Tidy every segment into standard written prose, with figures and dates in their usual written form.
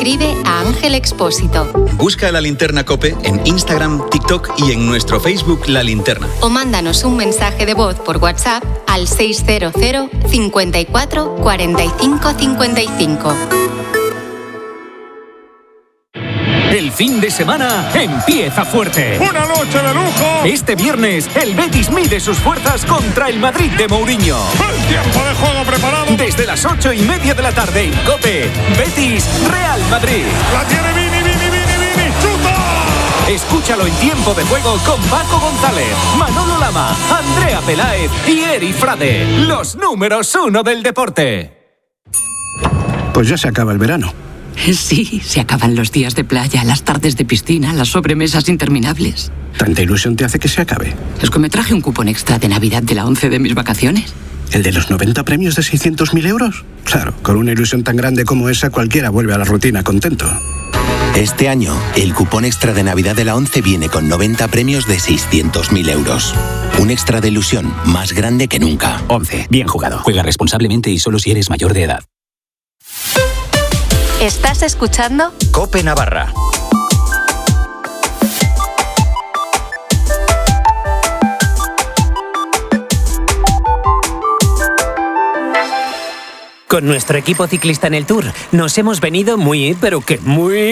Escribe a Ángel Expósito. Busca La Linterna COPE en Instagram, TikTok y en nuestro Facebook La Linterna. O mándanos un mensaje de voz por WhatsApp al 600 54 45 55. El fin de semana empieza fuerte. ¡Una noche de lujo! Este viernes, el Betis mide sus fuerzas contra el Madrid de Mourinho. ¡El tiempo de juego preparado! Desde las 8:30 de la tarde en COPE, Betis Real Madrid. ¡La tiene Vini! ¡Chuta! Escúchalo en tiempo de juego con Paco González, Manolo Lama, Andrea Peláez y Eri Frade. Los números 1 del deporte. Pues ya se acaba el verano. Sí, se acaban los días de playa, las tardes de piscina, las sobremesas interminables. ¿Tanta ilusión te hace que se acabe? Es que me traje un cupón extra de Navidad de la 11 de mis vacaciones. ¿El de los 90 premios de 600.000 euros? Claro, con una ilusión tan grande como esa, cualquiera vuelve a la rutina contento. Este año, el cupón extra de Navidad de la 11 viene con 90 premios de 600.000 euros. Un extra de ilusión más grande que nunca. 11. Bien jugado. Juega responsablemente y solo si eres mayor de edad. ¿Estás escuchando? COPE Navarra. Con nuestro equipo ciclista en el Tour nos hemos venido muy, pero que muy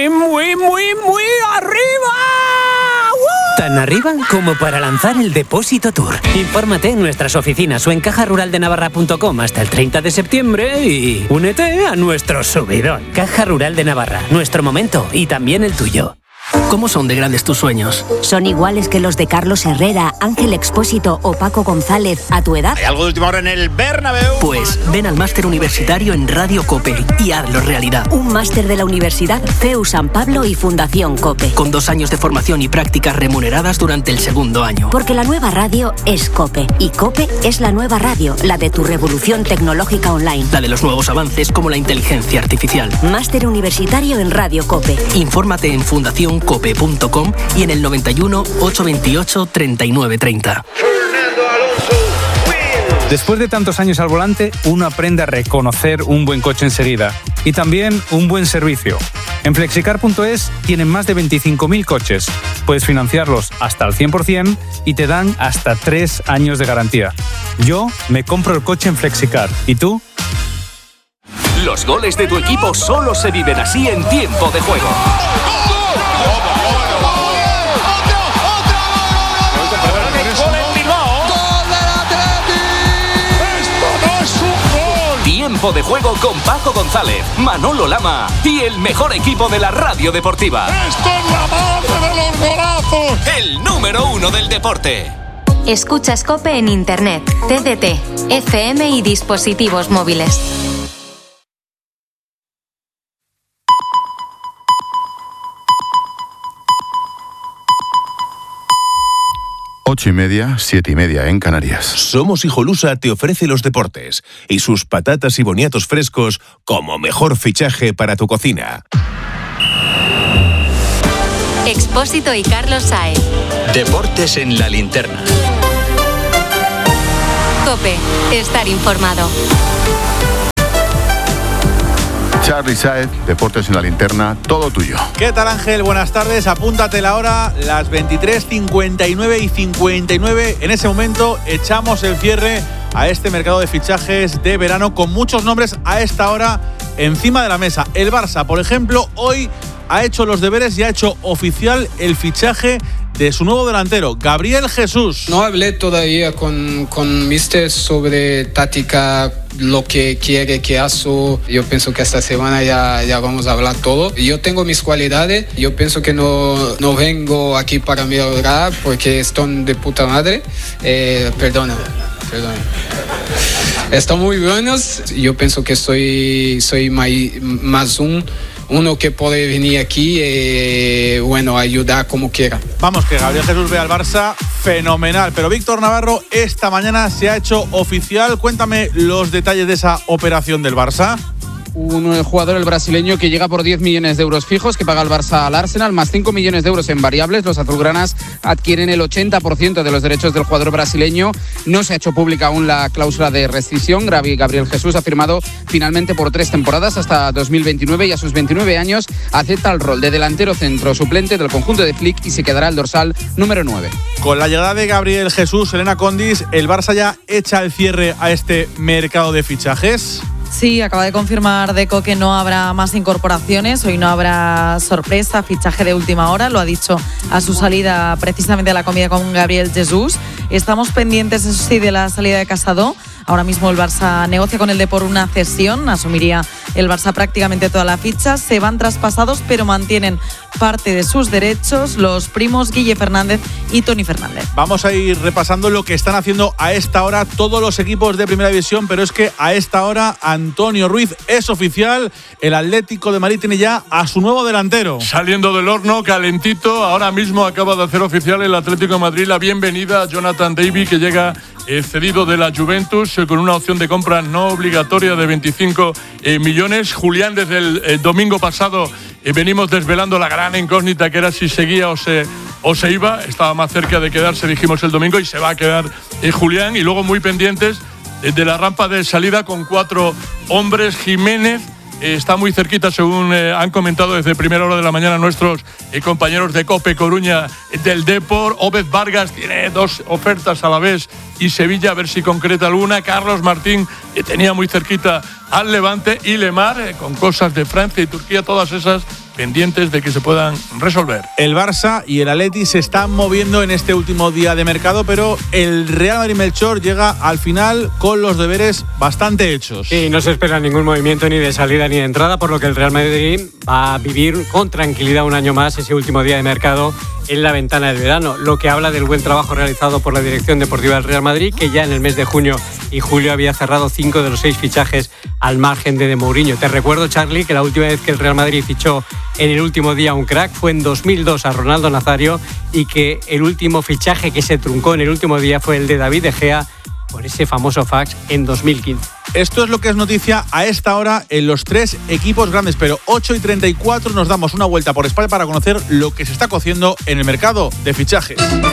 arriba. Tan arriba como para lanzar el Depósito Tour. Infórmate en nuestras oficinas o en cajaruraldenavarra.com hasta el 30 de septiembre y únete a nuestro subidón. Caja Rural de Navarra, nuestro momento y también el tuyo. ¿Cómo son de grandes tus sueños? ¿Son iguales que los de Carlos Herrera, Ángel Expósito o Paco González a tu edad? ¿Hay algo de última hora en el Bernabéu? Pues ven al máster universitario en Radio COPE y hazlo realidad. Un máster de la Universidad CEU San Pablo y Fundación COPE. Con 2 años de formación y prácticas remuneradas durante el segundo año. Porque la nueva radio es COPE. Y COPE es la nueva radio, la de tu revolución tecnológica online. La de los nuevos avances como la inteligencia artificial. Máster universitario en Radio COPE. Infórmate en fundacioncope.com y en el 91 828 3930. Después de tantos años al volante, uno aprende a reconocer un buen coche enseguida y también un buen servicio. En Flexicar.es tienen más de 25.000 coches. Puedes financiarlos hasta el 100% y te dan hasta 3 años de garantía. Yo me compro el coche en Flexicar. ¿Y tú? Los goles de tu equipo solo se viven así en tiempo de juego. Tiempo de juego con Paco González, Manolo Lama y el mejor equipo de la radio deportiva. ¡Esto es la madre de los golazos! El número 1 del deporte. Escuchas COPE en Internet, TDT, FM y dispositivos móviles. Ocho y media, 7:30 en Canarias. Somos Hijolusa te ofrece los deportes y sus patatas y boniatos frescos como mejor fichaje para tu cocina. Expósito y Carlos Saez. Deportes en La Linterna. COPE, estar informado. Charly Saez, Deportes en La Linterna, todo tuyo. ¿Qué tal, Ángel? Buenas tardes. Apúntate la hora, las 23:59 y 59. En ese momento echamos el cierre a este mercado de fichajes de verano con muchos nombres a esta hora encima de la mesa. El Barça, por ejemplo, hoy ha hecho los deberes y ha hecho oficial el fichaje de su nuevo delantero, Gabriel Jesús. No hablé todavía con Mister sobre táctica, lo que quiere que haga. Yo pienso que esta semana ya vamos a hablar todo. Yo tengo mis cualidades. Yo pienso que no vengo aquí para mejorar porque están de puta madre. Perdona. Están muy buenos. Yo pienso que soy más uno que puede venir aquí ayudar como quiera. Vamos, que Gabriel Jesús ve al Barça fenomenal. Pero Víctor Navarro esta mañana se ha hecho oficial. Cuéntame los detalles de esa operación del Barça. un jugador, el brasileño, que llega por 10 millones de euros fijos, que paga el Barça al Arsenal, más 5 millones de euros en variables. Los azulgranas adquieren el 80% de los derechos del jugador brasileño. No se ha hecho pública aún la cláusula de rescisión. Gabriel Jesús ha firmado finalmente por 3 temporadas hasta 2029 y a sus 29 años acepta el rol de delantero centro suplente del conjunto de Flick y se quedará el dorsal número 9. Con la llegada de Gabriel Jesús, Elena Condis, ¿el Barça ya echa el cierre a este mercado de fichajes? Sí, acaba de confirmar Deco que no habrá más incorporaciones, hoy no habrá sorpresa, fichaje de última hora, lo ha dicho a su salida precisamente a la comida con Gabriel Jesús. Estamos pendientes, eso sí, de la salida de Casado. Ahora mismo el Barça negocia con el Depor una cesión, asumiría el Barça prácticamente toda la ficha. Se van traspasados, pero mantienen parte de sus derechos los primos Guille Fernández y Toni Fernández. Vamos a ir repasando lo que están haciendo a esta hora todos los equipos de Primera División, pero es que a esta hora Antonio Ruiz es oficial. El Atlético de Madrid tiene ya a su nuevo delantero. Saliendo del horno, calentito, ahora mismo acaba de hacer oficial el Atlético de Madrid la bienvenida a Jonathan David, que llega cedido de la Juventus con una opción de compra no obligatoria de 25 millones. Julián, desde el domingo pasado venimos desvelando la gran incógnita que era si seguía o se iba. Estaba más cerca de quedarse, dijimos el domingo, y se va a quedar Julián. Y luego muy pendientes de la rampa de salida con 4 hombres. Jiménez está muy cerquita, según han comentado desde primera hora de la mañana nuestros compañeros de COPE Coruña del Depor. Obed Vargas tiene 2 ofertas a la vez y Sevilla a ver si concreta alguna. Carlos Martín tenía muy cerquita al Levante y Lemar con cosas de Francia y Turquía, todas esas pendientes de que se puedan resolver. El Barça y el Atleti se están moviendo en este último día de mercado, pero el Real Madrid Melchor llega al final con los deberes bastante hechos. Sí, no se espera ningún movimiento ni de salida ni de entrada, por lo que el Real Madrid va a vivir con tranquilidad un año más ese último día de mercado en la ventana del verano, lo que habla del buen trabajo realizado por la dirección deportiva del Real Madrid, que ya en el mes de junio y julio había cerrado 5 de los 6 fichajes al margen de Mourinho. Te recuerdo, Charlie, que la última vez que el Real Madrid fichó en el último día un crack fue en 2002 a Ronaldo Nazario, y que el último fichaje que se truncó en el último día fue el de David De Gea por ese famoso fax en 2015. Esto es lo que es noticia a esta hora en los 3 equipos grandes, pero 8:34 nos damos una vuelta por España para conocer lo que se está cociendo en el mercado de fichajes.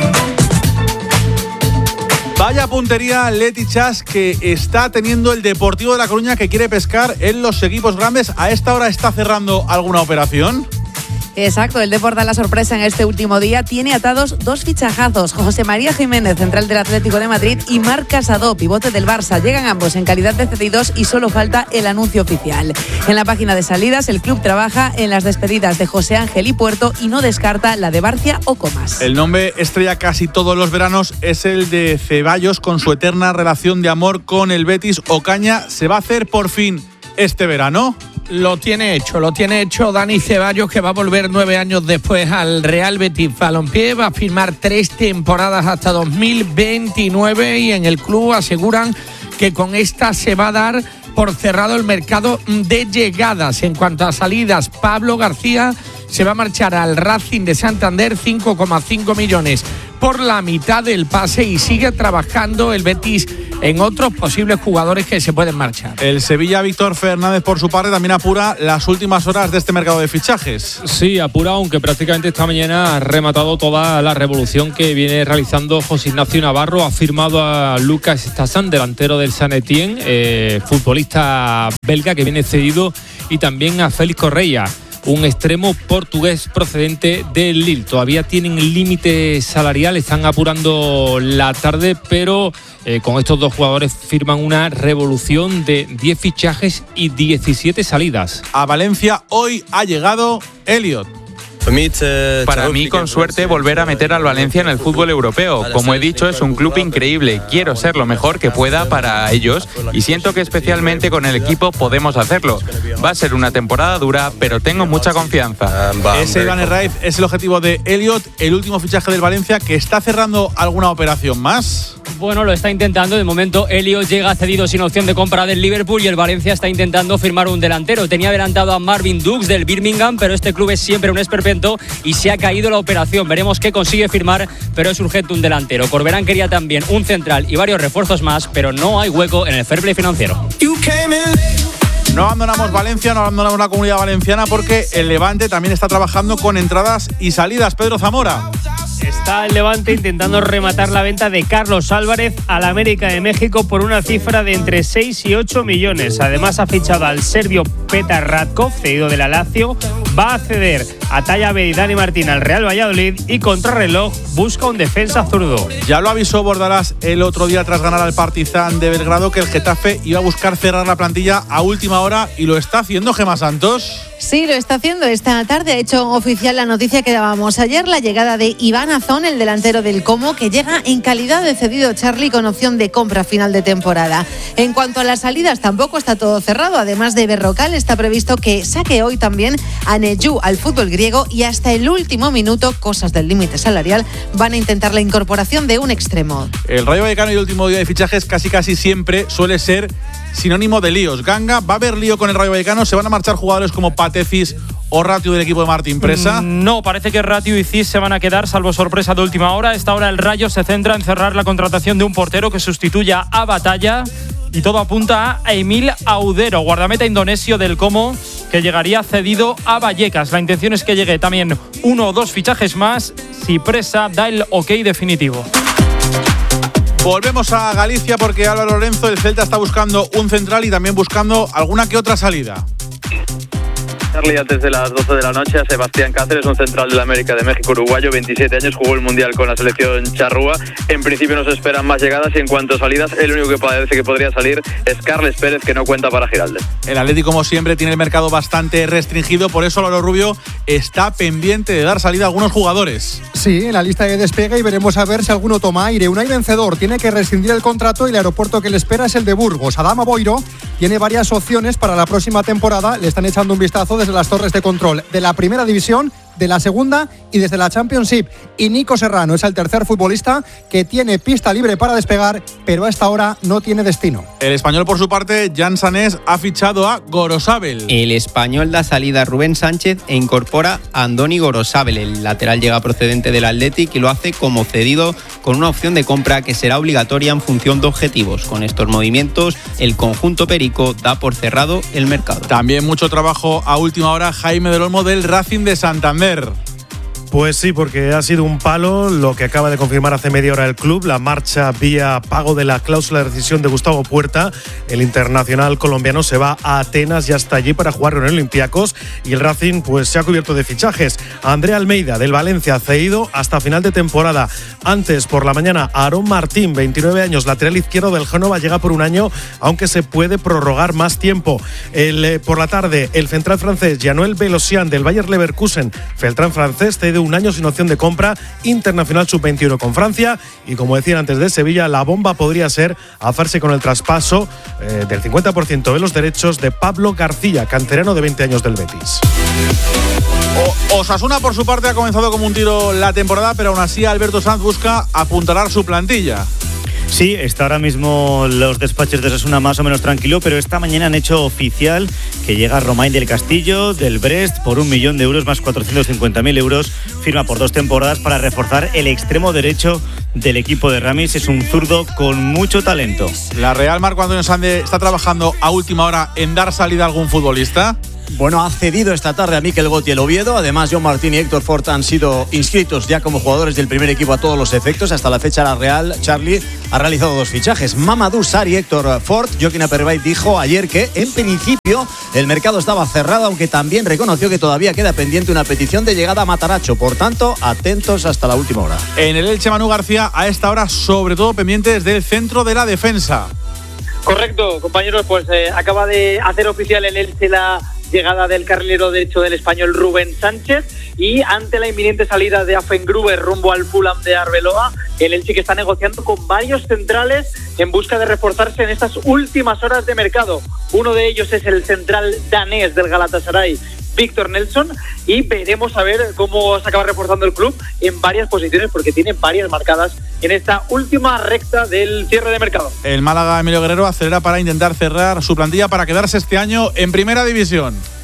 Vaya puntería Leti Chas que está teniendo el Deportivo de La Coruña, que quiere pescar en los equipos grandes. ¿A esta hora está cerrando alguna operación? Exacto, el Depor da la sorpresa en este último día. Tiene atados 2 fichajazos. José María Jiménez, central del Atlético de Madrid, y Marc Casado, pivote del Barça. Llegan ambos en calidad de cedidos y solo falta el anuncio oficial. En la página de salidas, el club trabaja en las despedidas de José Ángel y Puerto y no descarta la de Barcia o Comas. El nombre estrella casi todos los veranos es el de Ceballos, con su eterna relación de amor con el Betis. Ocaña, ¿se va a hacer por fin este verano? Lo tiene hecho Dani Ceballos, que va a volver 9 años después al Real Betis Balompié. Va a firmar 3 temporadas hasta 2029 y en el club aseguran que con esta se va a dar por cerrado el mercado de llegadas. En cuanto a salidas, Pablo García se va a marchar al Racing de Santander, 5,5 millones por la mitad del pase, y sigue trabajando el Betis en otros posibles jugadores que se pueden marchar. El Sevilla, Víctor Fernández, por su parte, también apura las últimas horas de este mercado de fichajes. Sí, apura, aunque prácticamente esta mañana ha rematado toda la revolución que viene realizando José Ignacio Navarro. Ha firmado a Lucas Stassan, delantero del Saint-Étienne, futbolista belga que viene cedido, y también a Félix Correia, un extremo portugués procedente del Lille. Todavía tienen límite salarial, están apurando la tarde, pero con estos 2 jugadores firman una revolución de 10 fichajes y 17 salidas. A Valencia hoy ha llegado Elliot. Para mí, con suerte, volver a meter al Valencia en el fútbol europeo. Como he dicho, es un club increíble. Quiero ser lo mejor que pueda para ellos y siento que especialmente con el equipo podemos hacerlo. Va a ser una temporada dura, pero tengo mucha confianza. Ese Iván Herraiz es el objetivo de Elliot, el último fichaje del Valencia, que está cerrando alguna operación más. Bueno, lo está intentando. De momento, Elliot llega cedido sin opción de compra del Liverpool y el Valencia está intentando firmar un delantero. Tenía adelantado a Marvin Dukes del Birmingham, pero este club es siempre un esperpento y se ha caído la operación. Veremos qué consigue firmar, pero es urgente un delantero. Corberán quería también un central y varios refuerzos más, pero no hay hueco en el fair play financiero. No abandonamos Valencia, no abandonamos la Comunidad Valenciana porque el Levante también está trabajando con entradas y salidas. Pedro Zamora. Está el Levante intentando rematar la venta de Carlos Álvarez al América de México por una cifra de entre 6 y 8 millones. Además ha fichado al serbio Petar Ratkov, cedido de la Lazio. Va a ceder a Tallavé y Dani Martín al Real Valladolid y contrarreloj busca un defensa zurdo. Ya lo avisó Bordalás el otro día tras ganar al Partizan de Belgrado que el Getafe iba a buscar cerrar la plantilla a última hora y lo está haciendo. Gemma Santos. Sí, lo está haciendo esta tarde. Ha hecho oficial la noticia que dábamos ayer, la llegada de Iván Azón, el delantero del Como, que llega en calidad de cedido Charlie con opción de compra a final de temporada. En cuanto a las salidas, tampoco está todo cerrado. Además de Berrocal, está previsto que saque hoy también a Neyu al fútbol griego y hasta el último minuto, cosas del límite salarial, van a intentar la incorporación de un extremo. El Rayo Vallecano y el último día de fichajes casi siempre suele ser sinónimo de líos. Ganga, ¿va a haber lío con el Rayo Vallecano? ¿Se van a marchar jugadores como Patecis o Ratio del equipo de Martín Presa? No, parece que Ratio y Cis se van a quedar, salvo sorpresa de última hora. A esta hora el Rayo se centra en cerrar la contratación de un portero que sustituya a Batalla y todo apunta a Emil Audero, guardameta indonesio del Como, que llegaría cedido a Vallecas. La intención es que llegue también 1 o 2 fichajes más si Presa da el ok definitivo. Volvemos a Galicia porque Álvaro Lorenzo, el Celta, está buscando un central y también buscando alguna que otra salida. Charlie, antes de las 12 de la noche, a Sebastián Cáceres, un central de la América de México, uruguayo, 27 años, jugó el Mundial con la selección charrúa. En principio no se esperan más llegadas y en cuanto a salidas, el único que parece que podría salir es Carles Pérez, que no cuenta para Giralde. El Atlético, como siempre, tiene el mercado bastante restringido, por eso Álvaro Rubio está pendiente de dar salida a algunos jugadores. Sí, en la lista de despegue y veremos a ver si alguno toma aire. Unai Vencedor tiene que rescindir el contrato y el aeropuerto que le espera es el de Burgos. Adama Boiro tiene varias opciones para la próxima temporada. Le están echando un vistazo desde las torres de control de la primera división, de la segunda y desde la Championship. Y Nico Serrano es el tercer futbolista que tiene pista libre para despegar, pero a esta hora no tiene destino. El español, por su parte, Jan Sanés, ha fichado a Gorosabel. El español da salida a Rubén Sánchez e incorpora a Andoni Gorosabel. El lateral llega procedente del Athletic y lo hace como cedido con una opción de compra que será obligatoria en función de objetivos. Con estos movimientos, el conjunto perico da por cerrado el mercado. También mucho trabajo a última hora Jaime del Olmo del Racing de Santander. Pues sí, porque ha sido un palo lo que acaba de confirmar hace media hora el club, la marcha vía pago de la cláusula de rescisión de Gustavo Puerta. El internacional colombiano se va a Atenas y hasta allí para jugar con el Olympiacos y el Racing pues se ha cubierto de fichajes. Andrea Almeida del Valencia cedido hasta final de temporada. Antes por la mañana Aarón Martín, 29 años, lateral izquierdo del Génova, llega por un año, aunque se puede prorrogar más tiempo. Por la tarde el central francés Jean-Noël Belosian del Bayer Leverkusen, central francés cedido un año sin opción de compra, internacional sub-21 con Francia y como decían antes de Sevilla, la bomba podría ser hacerse con el traspaso del 50% de los derechos de Pablo García, canterano de 20 años del Betis. Osasuna, por su parte, ha comenzado como un tiro la temporada, pero aún así Alberto Sanz busca apuntalar su plantilla. Sí, está ahora mismo los despachos de Osasuna más o menos tranquilo, pero esta mañana han hecho oficial que llega Romain del Castillo, del Brest, por 1 millón de euros más 450.000 euros. Firma por 2 temporadas para reforzar el extremo derecho del equipo de Ramis. Es un zurdo con mucho talento. ¿La Real, Marco Antonio Sande, está trabajando a última hora en dar salida a algún futbolista? Bueno, ha cedido esta tarde a Mikel Gotti el Oviedo. Además, John Martín y Héctor Fort han sido inscritos ya como jugadores del primer equipo a todos los efectos. Hasta la fecha, la Real, Charlie, ha realizado 2 fichajes. Mamadou Sarri y Héctor Fort. Joaquín Apervait dijo ayer que, en principio, el mercado estaba cerrado, aunque también reconoció que todavía queda pendiente una petición de llegada a Mataracho. Por tanto, atentos hasta la última hora. En el Elche, Manu García, a esta hora, sobre todo pendientes del centro de la defensa. Correcto, compañeros, pues acaba de hacer oficial el Elche la llegada del carrilero derecho del español Rubén Sánchez y ante la inminente salida de Affengruber rumbo al Fulham de Arbeloa, el Elche que está negociando con varios centrales en busca de reforzarse en estas últimas horas de mercado. Uno de ellos es el central danés del Galatasaray, Victor Nelson, y veremos a ver cómo se acaba reforzando el club en varias posiciones porque tiene varias marcadas en esta última recta del cierre de mercado. El Málaga, Emilio Guerrero, acelera para intentar cerrar su plantilla para quedarse este año en Primera División.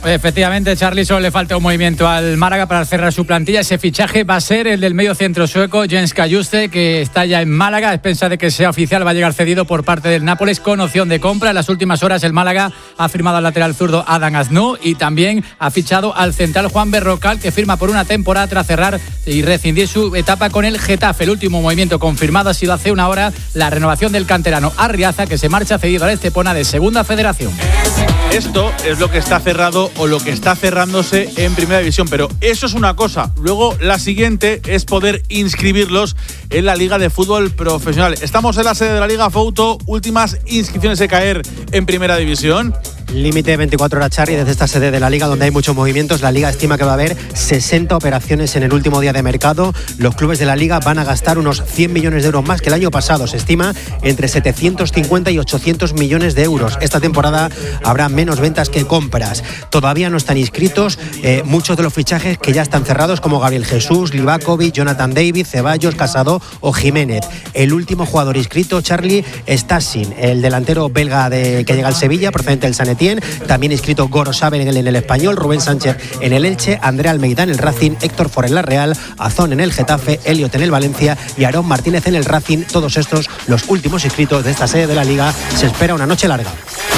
Efectivamente, Charlie, solo le falta un movimiento al Málaga para cerrar su plantilla. Ese fichaje va a ser el del medio centro sueco, Jens Kajuste, que está ya en Málaga. A expensas de que sea oficial, va a llegar cedido por parte del Nápoles con opción de compra. En las últimas horas el Málaga ha firmado al lateral zurdo Adam Asnou y también ha fichado al central Juan Berrocal, que firma por una temporada tras cerrar y rescindir su etapa con el Getafe. El último movimiento confirmado ha sido hace una hora la renovación del canterano Arriaza, que se marcha cedido al Estepona de Segunda Federación. Esto es lo que está cerrado o lo que está cerrándose en Primera División, pero eso es una cosa. Luego la siguiente es poder inscribirlos en la Liga de Fútbol Profesional. Estamos en la sede de la Liga Fouto, últimas inscripciones de caer en Primera División. Límite de 24 horas, Charly, desde esta sede de la Liga, donde hay muchos movimientos. La Liga estima que va a haber 60 operaciones en el último día de mercado. Los clubes de la Liga van a gastar unos 100 millones de euros más que el año pasado. Se estima entre 750 y 800 millones de euros. Esta temporada habrá menos ventas que compras. Todavía no están inscritos muchos de los fichajes que ya están cerrados, como Gabriel Jesús, Livakovic, Jonathan David, Ceballos, Casado o Jiménez. El último jugador inscrito, Charly, está sin el delantero belga que llega al Sevilla, procedente del San Etienne. También inscrito Gorosabel en el Español, Rubén Sánchez en el Elche, André Almeida en el Racing, Héctor Ford en la Real, Azón en el Getafe, Elliot en el Valencia y Aarón Martínez en el Racing. Todos estos los últimos inscritos de esta sede de la Liga. Se espera una noche larga.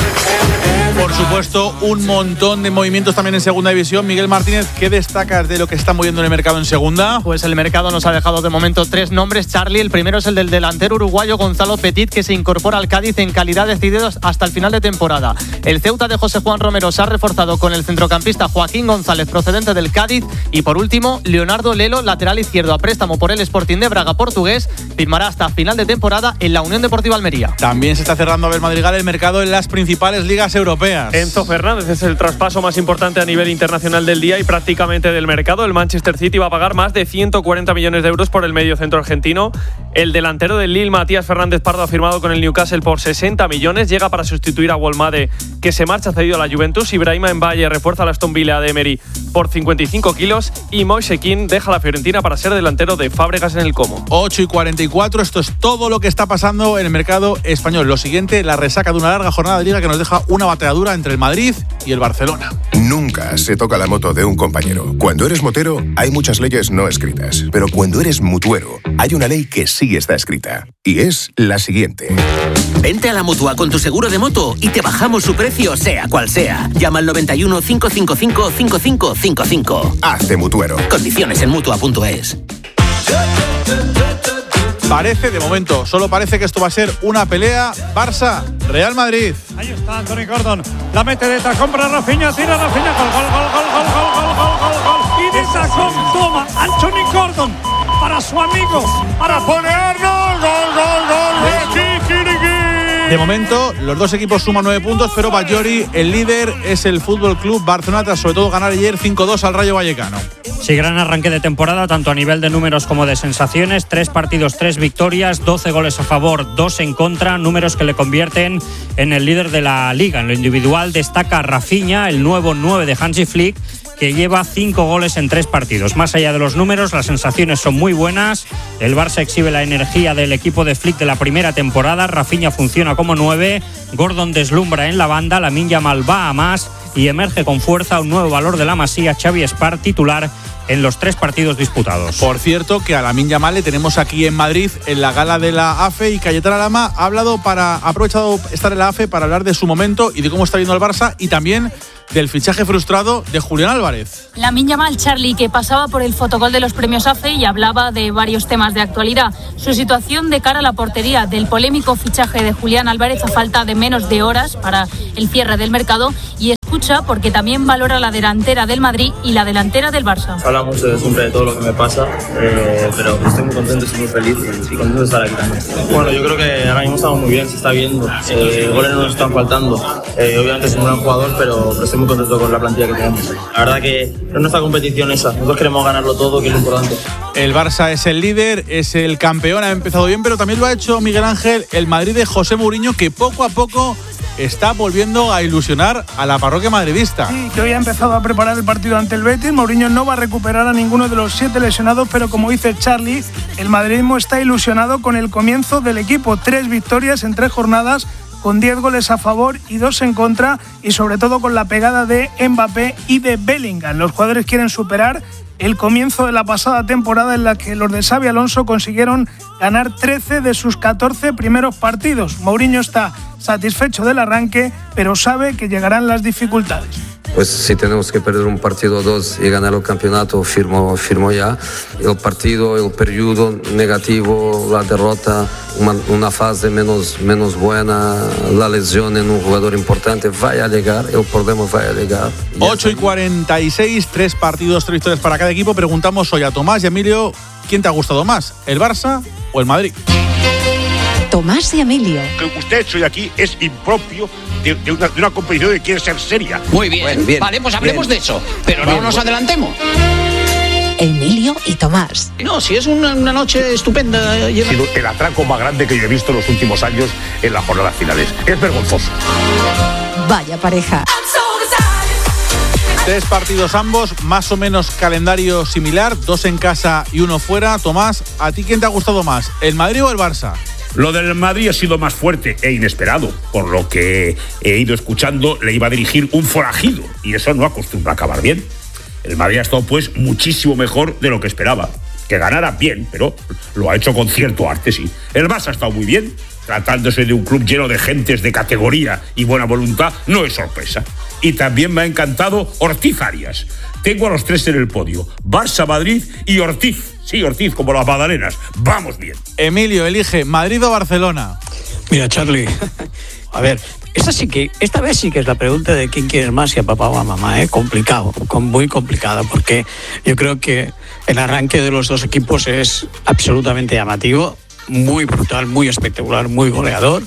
Por supuesto, un montón de movimientos también en Segunda División. Miguel Martínez, ¿qué destacas de lo que está moviendo en el mercado en Segunda? Pues el mercado nos ha dejado de momento 3 nombres, Charly. El primero es el del delantero uruguayo Gonzalo Petit, que se incorpora al Cádiz en calidad de cedido hasta el final de temporada. El Ceuta de José Juan Romero se ha reforzado con el centrocampista Joaquín González, procedente del Cádiz. Y por último, Leonardo Lelo, lateral izquierdo a préstamo por el Sporting de Braga portugués, firmará hasta final de temporada en la Unión Deportiva Almería. También se está cerrando, Abel Madrigal, el mercado en las principales ligas europeas. Enzo Fernández es el traspaso más importante a nivel internacional del día y prácticamente del mercado. El Manchester City va a pagar más de 140 millones de euros por el medio centro argentino. El delantero del Lille, Matías Fernández Pardo, ha firmado con el Newcastle por 60 millones. Llega para sustituir a Wolmade, que se marcha cedido a la Juventus. Ibrahima Mbaye refuerza a la Aston Villa de Emery por 55 kilos. Y Moise Kean deja la Fiorentina para ser delantero de Fábregas en el Como. 8:44, esto es todo lo que está pasando en el mercado español. Lo siguiente, la resaca de una larga jornada de Liga que nos deja una bateadura entre el Madrid y el Barcelona. Nunca se toca la moto de un compañero. Cuando eres motero, hay muchas leyes no escritas. Pero cuando eres mutuero, hay una ley que sí está escrita. Y es la siguiente. Vente a la Mutua con tu seguro de moto y te bajamos su precio, sea cual sea. Llama al 91 555 5555. Hazte mutuero. Condiciones en Mutua.es. Parece, de momento, solo parece que esto va a ser una pelea Barça-Real Madrid. Ahí está Anthony Gordon, la mete de tacón para Rafinha, tira Rafinha, gol. Y de tacón toma Anthony Gordon para su amigo, para ponernos gol. De momento, los dos equipos suman 9 puntos, pero Batllori, el líder, es el Fútbol Club Barcelona, tras sobre todo ganar ayer 5-2 al Rayo Vallecano. Sí, gran arranque de temporada, tanto a nivel de números como de sensaciones. 3 partidos, 3 victorias, 12 goles a favor, 2 en contra, números que le convierten en el líder de la Liga. En lo individual destaca Rafinha, el nuevo 9 de Hansi Flick, que lleva 5 goles en 3 partidos. Más allá de los números, las sensaciones son muy buenas. El Barça exhibe la energía del equipo de Flick de la primera temporada. Rafinha funciona como 9, Gordon deslumbra en la banda, Lamine Yamal va a más y emerge con fuerza un nuevo valor de la Masía, Xavi Espart, titular en los 3 partidos disputados. Por cierto, que a Lamine Yamal le tenemos aquí en Madrid en la gala de la AFE, y Cayetana Lama ha aprovechado estar en la AFE para hablar de su momento y de cómo está viendo el Barça, y también del fichaje frustrado de Julián Álvarez. Lamine Yamal, Charly, que pasaba por el fotocol de los premios AFE y hablaba de varios temas de actualidad. Su situación de cara a la portería, del polémico fichaje de Julián Álvarez a falta de menos de horas para el cierre del mercado, y escucha porque también valora la delantera del Madrid y la delantera del Barça. Habla mucho siempre de todo lo que me pasa, pero estoy muy contento, estoy muy feliz y contento de estar aquí también. Bueno, yo creo que ahora mismo estamos muy bien, se está viendo, goles no nos están faltando, obviamente es un gran jugador, pero estoy muy contento con la plantilla que tenemos. La verdad que no es nuestra competición esa, nosotros queremos ganarlo todo, que es lo importante. El Barça es el líder, es el campeón, ha empezado bien, pero también lo ha hecho Miguel Ángel, el Madrid de José Mourinho, que poco a poco está volviendo a ilusionar a la parroquia madridista. Sí, que hoy ha empezado a preparar el partido ante el Betis. Mourinho no va a recuperar a ninguno de los 7 lesionados, pero como dice Charly, el madridismo está ilusionado con el comienzo del equipo. 3 victorias en 3 jornadas con 10 goles a favor y 2 en contra, y sobre todo con la pegada de Mbappé y de Bellingham. Los jugadores quieren superar el comienzo de la pasada temporada en la que los de Xabi Alonso consiguieron ganar 13 de sus 14 primeros partidos. Mourinho está satisfecho del arranque, pero sabe que llegarán las dificultades. Pues si tenemos que perder un partido o dos y ganar el campeonato, firmo ya. El partido, el periodo negativo, la derrota, una fase menos buena, la lesión en un jugador importante, vaya a llegar, el problema vaya a llegar. 8:46, 3 partidos, 3 victorias para cada equipo. Preguntamos hoy a Tomás y Emilio, ¿quién te ha gustado más, el Barça o el Madrid? Tomás y Emilio. Lo que usted ha hecho hoy aquí es impropio de una competición que quiere ser seria. Muy bien, bien. Vale, pues hablemos de eso, pero no nos adelantemos. Emilio y Tomás. No, si es una noche estupenda. Ha sido el atraco más grande que yo he visto en los últimos años en las jornadas finales. Es vergonzoso. Vaya pareja. 3 partidos ambos, más o menos calendario similar, 2 en casa y 1 fuera. Tomás, ¿a ti quién te ha gustado más, el Madrid o el Barça? Lo del Madrid ha sido más fuerte e inesperado. Por lo que he ido escuchando, le iba a dirigir un forajido y eso no acostumbra a acabar bien. El Madrid ha estado pues muchísimo mejor de lo que esperaba. Que ganara bien, pero lo ha hecho con cierto arte, sí. El Barça ha estado muy bien. Tratándose de un club lleno de gentes de categoría y buena voluntad, no es sorpresa. Y también me ha encantado Ortiz Arias. Tengo a los 3 en el podio. Barça, Madrid y Ortiz. Sí, Ortiz, como las magdalenas. Vamos bien. Emilio, elige Madrid o Barcelona. Mira, Charlie, a ver, esta vez sí que es la pregunta de quién quiere más, si a papá o a mamá, complicado, muy complicada, porque yo creo que el arranque de los dos equipos es absolutamente llamativo, muy brutal, muy espectacular, muy goleador.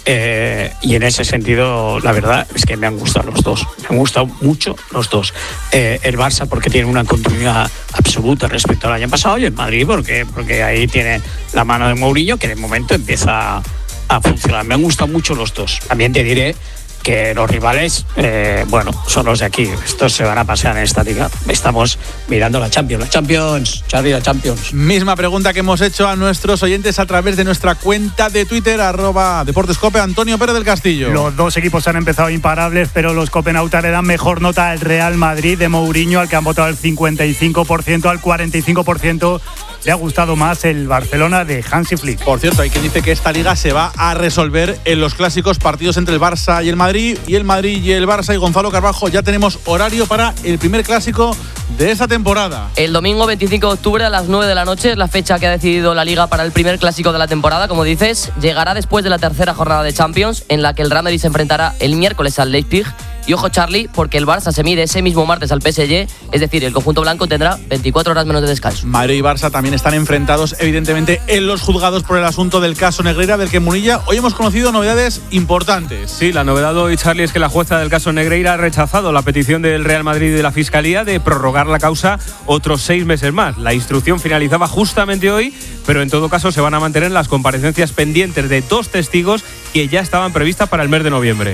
Y en ese sentido, la verdad es que me han gustado los dos. Me han gustado mucho los dos. El Barça porque tiene una continuidad absoluta respecto al año pasado, y el Madrid porque ahí tiene la mano de Mourinho, que de momento empieza a funcionar. Me han gustado mucho los dos. También te diré que los rivales, son los de aquí. Estos se van a pasear en esta liga. Estamos mirando la Champions, Charlie, la Champions. Misma pregunta que hemos hecho a nuestros oyentes a través de nuestra cuenta de Twitter, @DeportesCope, Antonio Pérez del Castillo. Los dos equipos han empezado imparables, pero los copenautas le dan mejor nota al Real Madrid de Mourinho, al que han votado el 55%, al 45%. Le ha gustado más el Barcelona de Hansi Flick. Por cierto, hay quien dice que esta liga se va a resolver en los clásicos partidos entre el Barça y el Madrid, y el Madrid y el Barça. Y Gonzalo Carbajo, ya tenemos horario para el primer clásico de esta temporada. El domingo 25 de octubre a las 9 de la noche es la fecha que ha decidido la liga para el primer clásico de la temporada. Como dices, llegará después de la tercera jornada de Champions, en la que el Real Madrid se enfrentará el miércoles al Leipzig. Y ojo, Charlie, porque el Barça se mide ese mismo martes al PSG, es decir, el conjunto blanco tendrá 24 horas menos de descanso. Madrid y Barça también están enfrentados, evidentemente, en los juzgados por el asunto del caso Negreira, del que Munilla hoy hemos conocido novedades importantes. Sí, la novedad hoy, Charlie, es que la jueza del caso Negreira ha rechazado la petición del Real Madrid y de la Fiscalía de prorrogar la causa otros 6 meses más. La instrucción finalizaba justamente hoy, pero en todo caso se van a mantener las comparecencias pendientes de 2 testigos que ya estaban previstas para el mes de noviembre.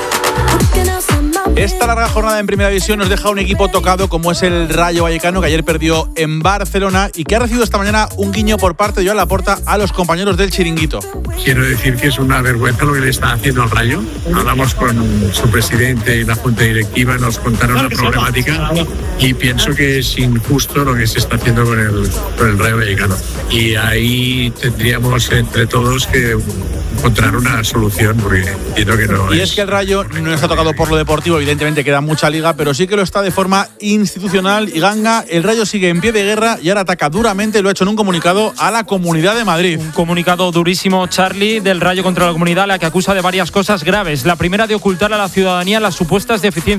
Esta larga jornada en Primera División nos deja un equipo tocado como es el Rayo Vallecano, que ayer perdió en Barcelona y que ha recibido esta mañana un guiño por parte de Joan Laporta a los compañeros del Chiringuito. Quiero decir que es una vergüenza lo que le está haciendo al Rayo. Hablamos con su presidente y la junta directiva, nos contaron la problemática y pienso que es injusto lo que se está haciendo con el Rayo Vallecano. Y ahí tendríamos entre todos que encontrar una solución, porque entiendo que no es que el Rayo no está tocado por lo deportivo, evidentemente queda mucha liga, pero sí que lo está de forma institucional. Y Ganga, el Rayo sigue en pie de guerra y ahora ataca duramente, lo ha hecho en un comunicado a la Comunidad de Madrid. Un comunicado durísimo, Charlie, del Rayo contra la Comunidad, la que acusa de varias cosas graves. La primera, de ocultar a la ciudadanía las supuestas deficiencias